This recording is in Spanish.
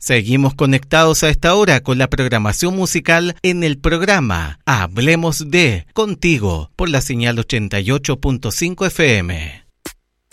Seguimos conectados a esta hora con la programación musical en el programa Hablemos de Contigo por la señal 88.5 FM.